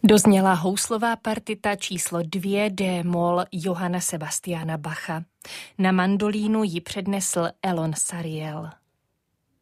Dozněla houslová partita číslo 2 d-moll Johanna Sebastiana Bacha. Na mandolínu ji přednesl Elon Sariel.